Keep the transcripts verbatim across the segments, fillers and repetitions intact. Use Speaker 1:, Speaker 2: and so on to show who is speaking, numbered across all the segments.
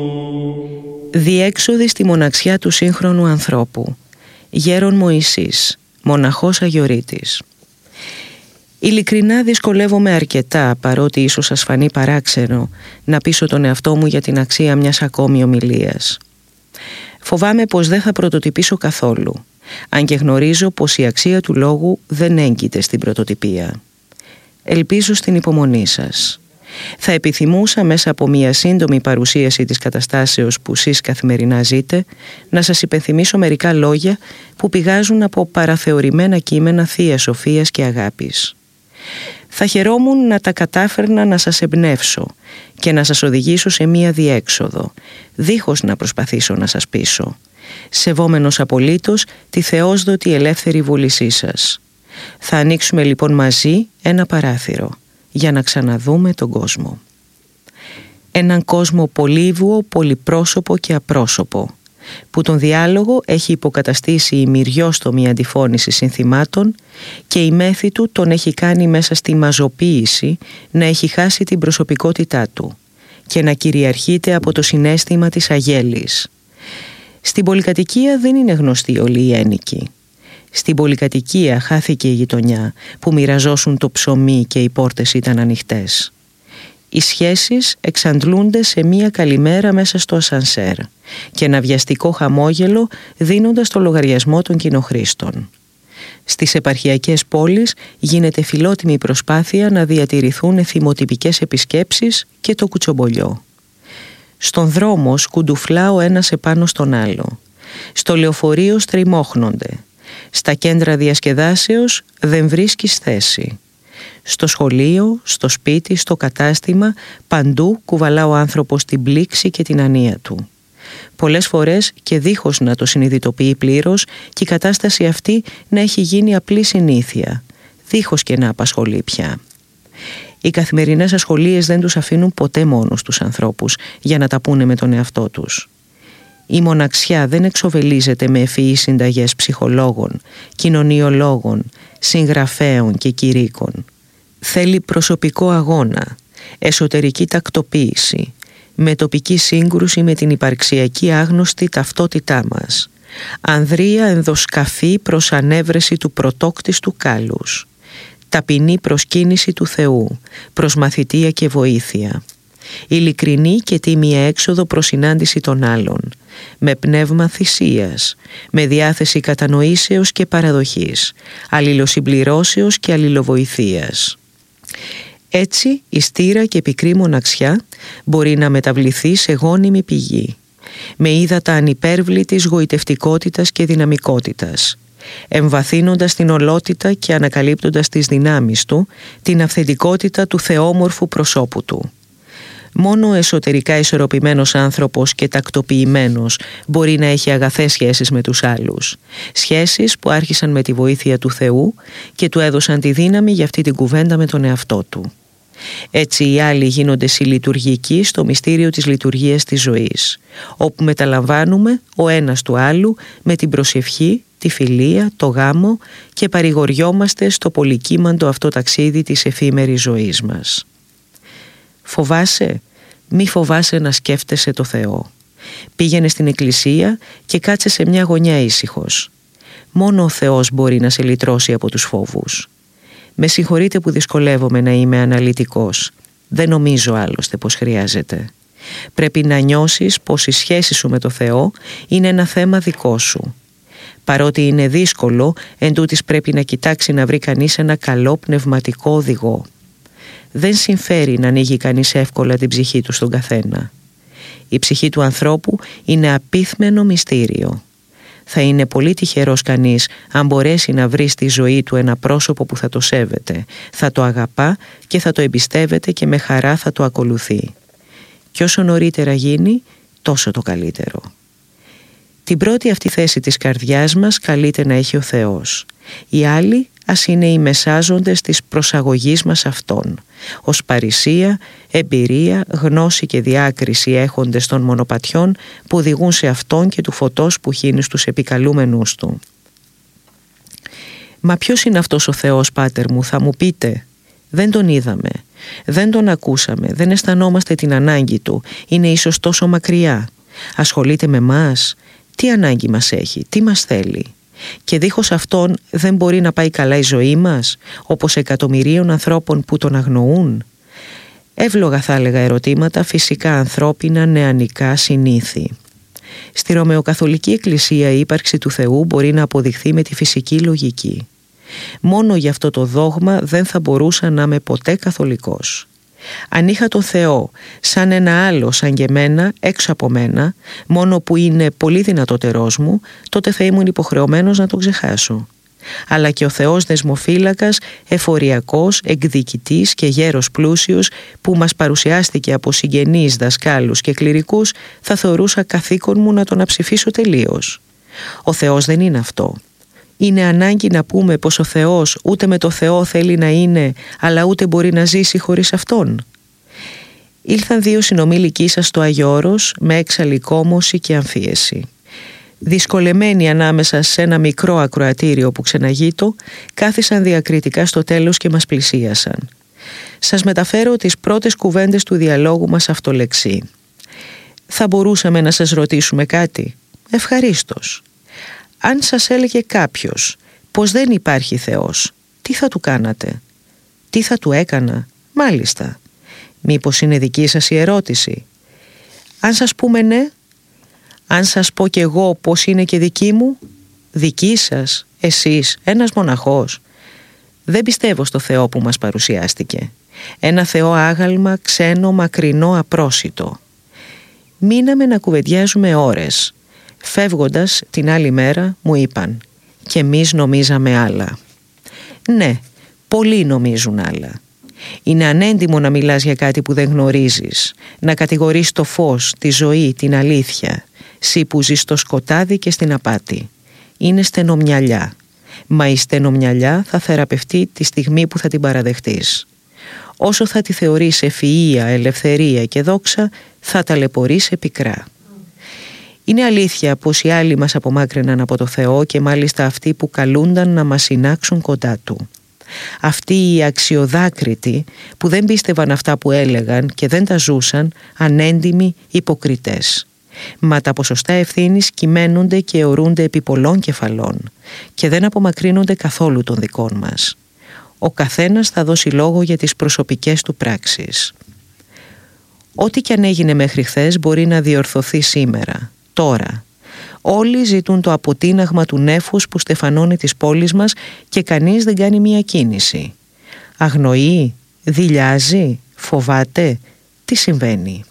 Speaker 1: Διέξοδοι στη μοναξιά του σύγχρονου ανθρώπου. Γέρον Μωυσής, μοναχός Αγιορείτης. Ειλικρινά δυσκολεύομαι αρκετά, παρότι ίσως σας φανεί παράξενο, να πείσω τον εαυτό μου για την αξία μιας ακόμη ομιλίας. Φοβάμαι πως δεν θα πρωτοτυπήσω καθόλου, αν και γνωρίζω πως η αξία του λόγου δεν έγκυται στην πρωτοτυπία. Ελπίζω στην υπομονή σας. Θα επιθυμούσα μέσα από μια σύντομη παρουσίαση της καταστάσεως που εσείς καθημερινά ζείτε να σας υπενθυμίσω μερικά λόγια που πηγάζουν από παραθεωρημένα κείμενα θείας σοφίας και αγάπης. Θα χαιρόμουν να τα κατάφερνα να σας εμπνεύσω και να σας οδηγήσω σε μία διέξοδο, δίχως να προσπαθήσω να σας πείσω, σεβόμενος απολύτως τη θεόσδοτη ελεύθερη βούλησή σας. Θα ανοίξουμε λοιπόν μαζί ένα παράθυρο για να ξαναδούμε τον κόσμο. Έναν κόσμο πολύβουο, πολυπρόσωπο και απρόσωπο, που τον διάλογο έχει υποκαταστήσει η μυριόστομη αντιφώνηση συνθημάτων και η μέθη του τον έχει κάνει μέσα στη μαζοποίηση να έχει χάσει την προσωπικότητά του και να κυριαρχείται από το συναίσθημα της αγέλης. Στην πολυκατοικία δεν είναι γνωστοί όλοι οι ένοικοι. Στην πολυκατοικία χάθηκε η γειτονιά που μοιραζόσουν το ψωμί και οι πόρτες ήταν ανοιχτές. Οι σχέσεις εξαντλούνται σε μία καλημέρα μέσα στο ασανσέρ και ένα βιαστικό χαμόγελο δίνοντας το λογαριασμό των κοινοχρήστων. Στις επαρχιακές πόλεις γίνεται φιλότιμη προσπάθεια να διατηρηθούν εθιμοτυπικές επισκέψεις και το κουτσομπολιό. Στον δρόμο σκουντουφλά ο ένας επάνω στον άλλο. Στο λεωφορείο στριμώχνονται. Στα κέντρα διασκεδάσεως δεν βρίσκεις θέση. Στο σχολείο, στο σπίτι, στο κατάστημα, παντού κουβαλά ο άνθρωπος την πλήξη και την ανία του. Πολλές φορές και δίχως να το συνειδητοποιεί πλήρως και η κατάσταση αυτή να έχει γίνει απλή συνήθεια, δίχως και να απασχολεί πια. Οι καθημερινές ασχολίες δεν τους αφήνουν ποτέ μόνος τους ανθρώπους για να τα πούνε με τον εαυτό τους. Η μοναξιά δεν εξοβελίζεται με ευφυείς συνταγές ψυχολόγων, κοινωνιολόγων, συγγραφέων και κηρύκων. Θέλει προσωπικό αγώνα, εσωτερική τακτοποίηση, με τοπική σύγκρουση με την υπαρξιακή άγνωστη ταυτότητά μας, ανδρεία ενδοσκαφή προς ανέβρεση του πρωτόκτιστου κάλους, ταπεινή προσκύνηση του Θεού, προς μαθητεία και βοήθεια, ειλικρινή και τίμια έξοδο προς συνάντηση των άλλων, με πνεύμα θυσίας, με διάθεση κατανοήσεως και παραδοχής, αλληλοσυμπληρώσεως και αλληλοβοηθείας. Έτσι η στήρα και πικρή μοναξιά μπορεί να μεταβληθεί σε γόνιμη πηγή, με ύδατα ανυπέρβλητης γοητευτικότητας και δυναμικότητας, εμβαθύνοντας την ολότητα και ανακαλύπτοντας τις δυνάμεις του, την αυθεντικότητα του θεόμορφου προσώπου του. Μόνο ο εσωτερικά ισορροπημένος άνθρωπος και τακτοποιημένος μπορεί να έχει αγαθές σχέσεις με τους άλλους. Σχέσεις που άρχισαν με τη βοήθεια του Θεού και του έδωσαν τη δύναμη για αυτή την κουβέντα με τον εαυτό του. Έτσι οι άλλοι γίνονται συλλειτουργικοί στο μυστήριο της λειτουργίας της ζωής, όπου μεταλαμβάνουμε ο ένας του άλλου με την προσευχή, τη φιλία, το γάμο και παρηγοριόμαστε στο πολυκύμαντο αυτό ταξίδι της εφήμερης ζωής μας. Φοβάσαι, μη φοβάσαι να σκέφτεσαι το Θεό. Πήγαινε στην εκκλησία και κάτσε σε μια γωνιά ήσυχος. Μόνο ο Θεός μπορεί να σε λυτρώσει από τους φόβους. Με συγχωρείτε που δυσκολεύομαι να είμαι αναλυτικός. Δεν νομίζω άλλωστε πως χρειάζεται. Πρέπει να νιώσεις πως η σχέση σου με το Θεό είναι ένα θέμα δικό σου. Παρότι είναι δύσκολο, εντούτοις πρέπει να κοιτάξει να βρει κανείς ένα καλό πνευματικό οδηγό. Δεν συμφέρει να ανοίγει κανείς εύκολα την ψυχή του στον καθένα. Η ψυχή του ανθρώπου είναι απίθμενο μυστήριο. Θα είναι πολύ τυχερός κανείς αν μπορέσει να βρει στη ζωή του ένα πρόσωπο που θα το σέβεται, θα το αγαπά και θα το εμπιστεύεται και με χαρά θα το ακολουθεί. Και όσο νωρίτερα γίνει, τόσο το καλύτερο. Την πρώτη αυτή θέση της καρδιάς μας καλείται να έχει ο Θεός. Οι άλλοι ας είναι οι μεσάζοντες της προσαγωγής μας Αυτόν, ως παρησία, εμπειρία, γνώση και διάκριση έχοντες των μονοπατιών που οδηγούν σε Αυτόν και του φωτός που χύνει στους επικαλούμενους Του. «Μα ποιος είναι αυτός ο Θεός, Πάτερ μου?» θα μου πείτε. Δεν τον είδαμε, Δεν τον ακούσαμε, δεν αισθανόμαστε την ανάγκη του, είναι ίσως τόσο μακριά. Ασχολείται με μας, τι ανάγκη μας έχει, τι μας θέλει. Και δίχως αυτόν δεν μπορεί να πάει καλά η ζωή μας, όπως εκατομμυρίων ανθρώπων που τον αγνοούν. Εύλογα θα έλεγα ερωτήματα, φυσικά ανθρώπινα, νεανικά, συνήθη. Στη Ρωμαιοκαθολική Εκκλησία η ύπαρξη του Θεού μπορεί να αποδειχθεί με τη φυσική λογική. Μόνο γι' αυτό το δόγμα δεν θα μπορούσα να είμαι ποτέ καθολικός. Αν είχα τον Θεό σαν ένα άλλο σαν και μένα, έξω από μένα, μόνο που είναι πολύ δυνατότερός μου, τότε θα ήμουν υποχρεωμένος να τον ξεχάσω. Αλλά και ο Θεός δεσμοφύλακας, εφοριακός, εκδικητής και γέρος πλούσιος που μας παρουσιάστηκε από συγγενείς, δασκάλους και κληρικούς, θα θεωρούσα καθήκον μου να τον αψηφίσω τελείως. Ο Θεός δεν είναι αυτό. Είναι ανάγκη να πούμε πως ο Θεός ούτε με το Θεό θέλει να είναι, αλλά ούτε μπορεί να ζήσει χωρίς Αυτόν. Ήλθαν δύο συνομήλικοί σας στο Άγιο Όρος με έξαλλη κόμωση και αμφίεση. Δυσκολεμένοι ανάμεσα σε ένα μικρό ακροατήριο που ξεναγείτο, κάθισαν διακριτικά στο τέλος και μας πλησίασαν. Σας μεταφέρω τις πρώτες κουβέντες του διαλόγου μας αυτολεξί. «Θα μπορούσαμε να σας ρωτήσουμε κάτι?» «Ευχαρίστως». «Αν σας έλεγε κάποιος πως δεν υπάρχει Θεός, τι θα του κάνατε?» «Τι θα του έκανα?» «Μάλιστα». «Μήπως είναι δική σας η ερώτηση?» «Αν σας πούμε ναι?» «Αν σας πω κι εγώ πως είναι και δική μου?» «Δική σας? Εσείς, ένας μοναχός?» «Δεν πιστεύω στο Θεό που μας παρουσιάστηκε. Ένα Θεό άγαλμα, ξένο, μακρινό, απρόσιτο». Μείναμε να κουβεντιάζουμε ώρες. Φεύγοντας την άλλη μέρα μου είπαν «Και εμείς νομίζαμε άλλα». Ναι, πολλοί νομίζουν άλλα. Είναι ανέντιμο να μιλάς για κάτι που δεν γνωρίζεις, να κατηγορείς το φως, τη ζωή, την αλήθεια, σύ που ζεις στο σκοτάδι και στην απάτη. Είναι στενομυαλιά, μα η στενομυαλιά θα θεραπευτεί τη στιγμή που θα την παραδεχτείς. Όσο θα τη θεωρείς ευφυΐα, ελευθερία και δόξα, θα ταλαιπωρείς πικρά. Είναι αλήθεια πως οι άλλοι μας απομάκρυναν από το Θεό και μάλιστα αυτοί που καλούνταν να μας συνάξουν κοντά Του. Αυτοί οι αξιοδάκριτοι που δεν πίστευαν αυτά που έλεγαν και δεν τα ζούσαν, ανέντιμοι υποκριτές. Μα τα ποσοστά ευθύνης κυμαίνονται και αιωρούνται επί πολλών κεφαλών και δεν απομακρύνονται καθόλου των δικών μας. Ο καθένας θα δώσει λόγο για τις προσωπικές του πράξεις. Ό,τι κι αν έγινε μέχρι χθες μπορεί να διορθωθεί σήμερα, τώρα. Όλοι ζητούν το αποτείναγμα του νέφους που στεφανώνει τις πόλεις μας και κανείς δεν κάνει μία κίνηση. Αγνοεί, δειλιάζει, φοβάται, τι συμβαίνει?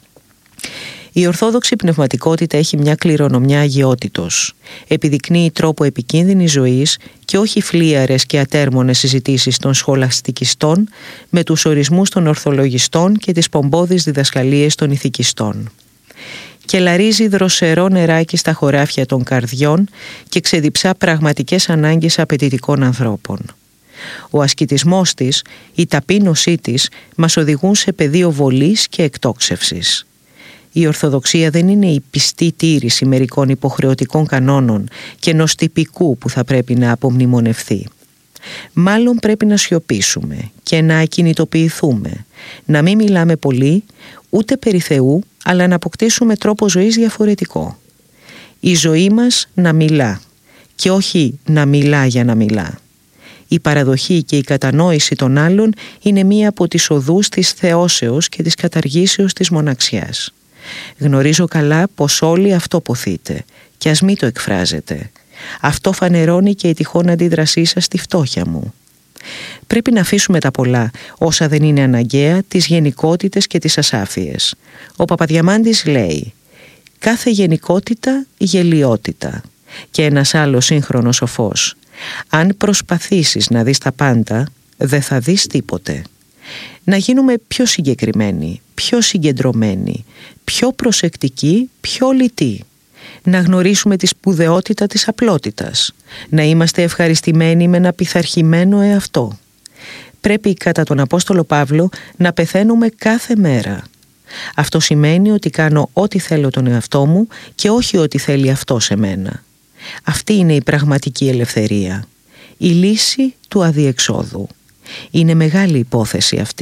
Speaker 1: Η ορθόδοξη πνευματικότητα έχει μια κληρονομιά αγιότητος. Επιδεικνύει τρόπο επικίνδυνης ζωής και όχι φλίαρες και ατέρμονες συζητήσεις των σχολαστικιστών με τους ορισμούς των ορθολογιστών και τις πομπώδεις διδασκαλίες των ηθικιστών. Κελαρίζει δροσερό νεράκι στα χωράφια των καρδιών και ξεδιψά πραγματικές ανάγκες απαιτητικών ανθρώπων. Ο ασκητισμός της, η ταπείνωσή της μας οδηγούν σε πεδίο βολής και εκτόξευσης. Η Ορθοδοξία δεν είναι η πιστή τήρηση μερικών υποχρεωτικών κανόνων και ενός τυπικού που θα πρέπει να απομνημονευθεί. Μάλλον πρέπει να σιωπήσουμε και να ακινητοποιηθούμε, να μην μιλάμε πολύ ούτε περί Θεού, αλλά να αποκτήσουμε τρόπο ζωής διαφορετικό. Η ζωή μας να μιλά και όχι να μιλά για να μιλά. Η παραδοχή και η κατανόηση των άλλων είναι μία από τις οδούς της θεώσεως και της καταργήσεως της μοναξιάς. Γνωρίζω καλά πως όλοι αυτό ποθείτε και ας μην το εκφράζετε. Αυτό φανερώνει και η τυχόν αντίδρασή σας στη φτώχεια μου. Πρέπει να αφήσουμε τα πολλά, όσα δεν είναι αναγκαία, τις γενικότητες και τις ασάφειες. Ο Παπαδιαμάντης λέει «Κάθε γενικότητα γελιότητα». Και ένας άλλος σύγχρονος σοφός «Αν προσπαθήσεις να δεις τα πάντα, δεν θα δεις τίποτε». Να γίνουμε πιο συγκεκριμένοι, πιο συγκεντρωμένοι, πιο προσεκτικοί, πιο λυτοί. Να γνωρίσουμε τη σπουδαιότητα της απλότητας. Να είμαστε ευχαριστημένοι με ένα πειθαρχημένο εαυτό. Πρέπει κατά τον Απόστολο Παύλο να πεθαίνουμε κάθε μέρα. Αυτό σημαίνει ότι κάνω ό,τι θέλω τον εαυτό μου και όχι ό,τι θέλει αυτό σε μένα. Αυτή είναι η πραγματική ελευθερία. Η λύση του αδιεξόδου. Είναι μεγάλη υπόθεση αυτή.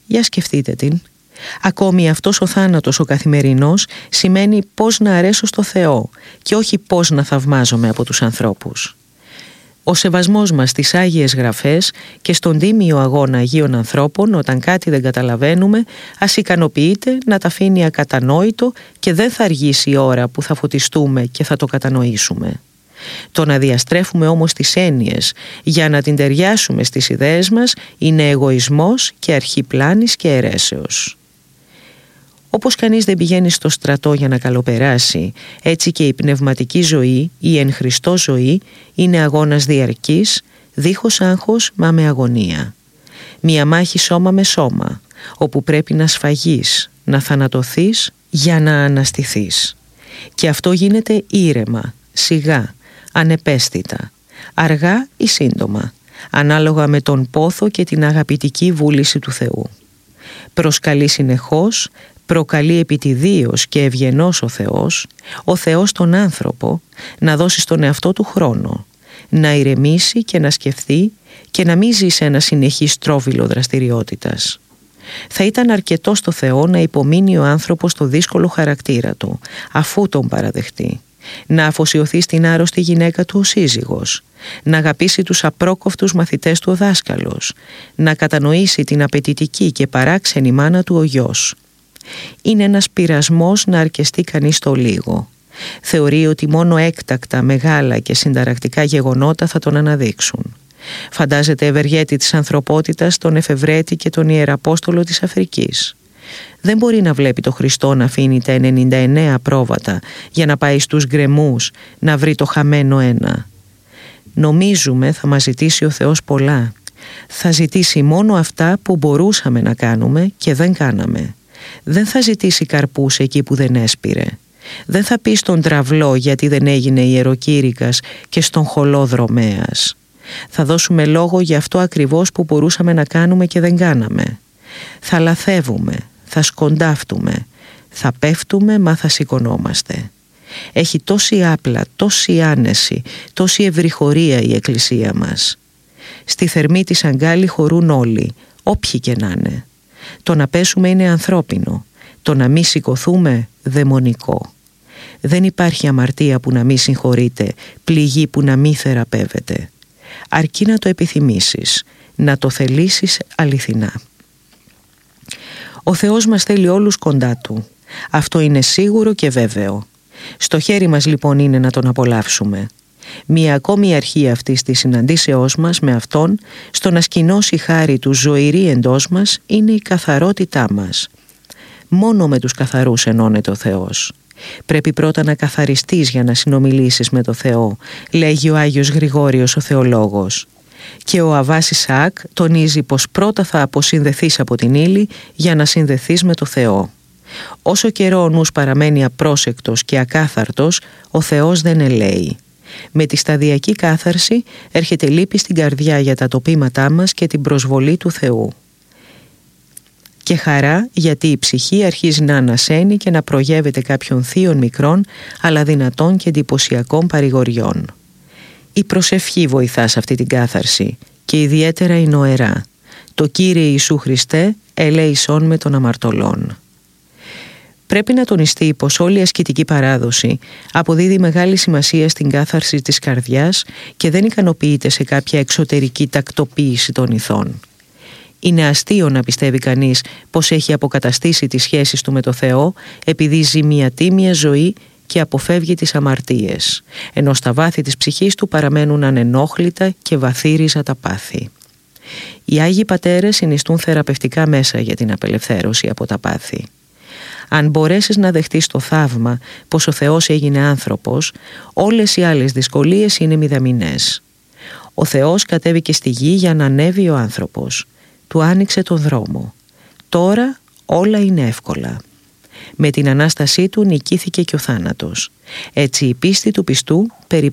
Speaker 1: Για σκεφτείτε την. Ακόμη αυτός ο θάνατος ο καθημερινός σημαίνει πώς να αρέσω στο Θεό και όχι πώς να θαυμάζομαι από τους ανθρώπους. Ο σεβασμός μας στις Άγιες Γραφές και στον τίμιο αγώνα Αγίων ανθρώπων, όταν κάτι δεν καταλαβαίνουμε, ας ικανοποιείται να τα αφήνει ακατανόητο και δεν θα αργήσει η ώρα που θα φωτιστούμε και θα το κατανοήσουμε. Το να διαστρέφουμε όμως τις έννοιες για να την ταιριάσουμε στις ιδέες μας είναι εγωισμός και αρχή πλάνης και αιρέσεως. Όπως κανείς δεν πηγαίνει στο στρατό για να καλοπεράσει, έτσι και η πνευματική ζωή, η εν Χριστώ ζωή, είναι αγώνας διαρκής, δίχως άγχος μα με αγωνία. Μια μάχη σώμα με σώμα, όπου πρέπει να σφαγείς, να θανατωθείς για να αναστηθείς. Και αυτό γίνεται ήρεμα, σιγά, ανεπαίσθητα, αργά ή σύντομα, ανάλογα με τον πόθο και την αγαπητική βούληση του Θεού. Προσκαλεί συνεχώς, προκαλεί επιτιδίως και ευγενός ο Θεός, ο Θεός τον άνθρωπο, να δώσει στον εαυτό του χρόνο, να ηρεμήσει και να σκεφτεί και να μην ζει σε ένα συνεχή στρόβιλο δραστηριότητας. Θα ήταν αρκετό στο Θεό να υπομείνει ο άνθρωπος το δύσκολο χαρακτήρα του, αφού τον παραδεχτεί. Να αφοσιωθεί στην άρρωστη γυναίκα του ο σύζυγος, να αγαπήσει τους απρόκοφτους μαθητές του ο δάσκαλος, να κατανοήσει την απαιτητική και παράξενη μάνα του ο γιος. Είναι ένας πειρασμός να αρκεστεί κανείς το λίγο. Θεωρεί ότι μόνο έκτακτα, μεγάλα και συνταρακτικά γεγονότα θα τον αναδείξουν. Φαντάζεται ευεργέτη της ανθρωπότητας τον εφευρέτη και τον ιεραπόστολο της Αφρικής. Δεν μπορεί να βλέπει το Χριστό να αφήνει τα ενενήντα εννέα πρόβατα για να πάει στους γκρεμούς να βρει το χαμένο ένα. Νομίζουμε θα μας ζητήσει ο Θεός πολλά. Θα ζητήσει μόνο αυτά που μπορούσαμε να κάνουμε και δεν κάναμε. Δεν θα ζητήσει καρπούς εκεί που δεν έσπηρε. Δεν θα πει στον τραυλό γιατί δεν έγινε ιεροκήρυκας και στον χολό δρομέας. Θα δώσουμε λόγο για αυτό ακριβώς που μπορούσαμε να κάνουμε και δεν κάναμε. Θα λαθεύουμε, θα σκοντάφτουμε, θα πέφτουμε μα θα σηκωνόμαστε. Έχει τόση άπλα, τόση άνεση, τόση ευρυχωρία η Εκκλησία μας. Στη θερμή της αγκάλη χωρούν όλοι, όποιοι και να είναι. Το να πέσουμε είναι ανθρώπινο, το να μη σηκωθούμε δαιμονικό. Δεν υπάρχει αμαρτία που να μη συγχωρείται, πληγή που να μη θεραπεύεται. Αρκεί να το επιθυμήσεις, να το θελήσεις αληθινά. Ο Θεός μας θέλει όλους κοντά Του. Αυτό είναι σίγουρο και βέβαιο. Στο χέρι μας λοιπόν είναι να τον απολαύσουμε. Μία ακόμη αρχή αυτής της συναντήσεώς μας με Αυτόν, στο να σκηνώσει χάρη Του ζωηρή εντός μας, είναι η καθαρότητά μας. Μόνο με τους καθαρούς ενώνεται ο Θεός. Πρέπει πρώτα να καθαριστείς για να συνομιλήσεις με το Θεό, λέγει ο Άγιος Γρηγόριος ο θεολόγος. Και ο Αββάς Ισαάκ τονίζει πως πρώτα θα αποσυνδεθείς από την ύλη για να συνδεθείς με το Θεό. Όσο καιρό ο νους παραμένει απρόσεκτος και ακάθαρτος, ο Θεός δεν ελέει. Με τη σταδιακή κάθαρση έρχεται λύπη στην καρδιά για τα τοπήματά μας και την προσβολή του Θεού. Και χαρά γιατί η ψυχή αρχίζει να ανασένει και να προγεύεται κάποιων θείων μικρών αλλά δυνατών και εντυπωσιακών παρηγοριών. Η προσευχή βοηθά σε αυτή την κάθαρση και ιδιαίτερα η νοερά. Το Κύριε Ιησού Χριστέ ελέησόν με των αμαρτωλών. Πρέπει να τονιστεί πως όλη η ασκητική παράδοση αποδίδει μεγάλη σημασία στην κάθαρση της καρδιάς και δεν ικανοποιείται σε κάποια εξωτερική τακτοποίηση των ηθών. Είναι αστείο να πιστεύει κανείς πως έχει αποκαταστήσει τις σχέσεις του με το Θεό επειδή ζει μια τίμια ζωή και αποφεύγει τις αμαρτίες, ενώ στα βάθη της ψυχής του παραμένουν ανενόχλητα και βαθύριζα τα πάθη. Οι Άγιοι Πατέρες συνιστούν θεραπευτικά μέσα για την απελευθέρωση από τα πάθη. Αν μπορέσεις να δεχτείς το θαύμα πως ο Θεός έγινε άνθρωπος, όλες οι άλλες δυσκολίες είναι μηδαμινές. Ο Θεός κατέβηκε στη γη για να ανέβει ο άνθρωπος. Του άνοιξε τον δρόμο. Τώρα όλα είναι εύκολα. Με την Ανάστασή Του νικήθηκε και ο θάνατος. Έτσι η πίστη του πιστού